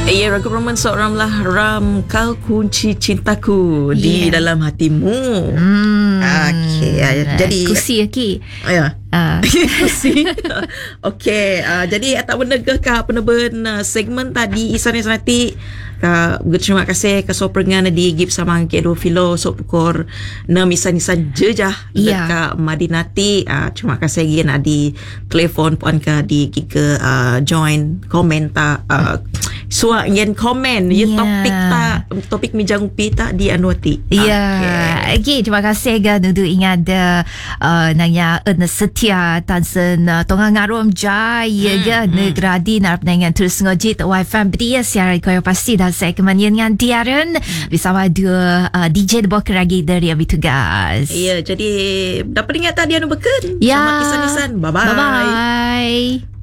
Ya, Ragu Rahman seoranglah Ram, kau kunci cintaku di dalam hatimu. Okey, jadi kursi Ki. Ya. Kursi. Okey, jadi tak menegah ka peneban segmen tadi Isan nanti ka terima kasih ke soprengan di gip sama ke do filo so pukor na misan-isan jejah ka Madinati. Terima kasih gin di telefon puan ka di ke join komentar suak yen komen ye topik mijang upi tak di anuati. Okay, terima kasih ga nudu ingat nanya setia tansen tongang ngarom jaya ga negradi narap dengan terus ngojit WiFi dia siaran kau pasti dah segmen yang diaren bersama dua DJ Bok lagi dari Abitugas. Jadi dapat ingat tadi anu beken. Selamat kisan-kisan. Bye-bye. Bye-bye.